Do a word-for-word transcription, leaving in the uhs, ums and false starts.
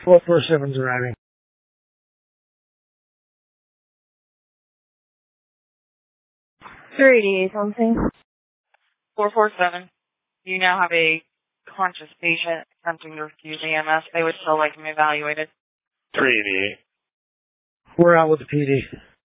four four seven's arriving. three eighty-eight something. four four seven. You now have a conscious patient attempting to refuse E M S. They would still like him evaluated. three eighty-eight. We're out with the P D.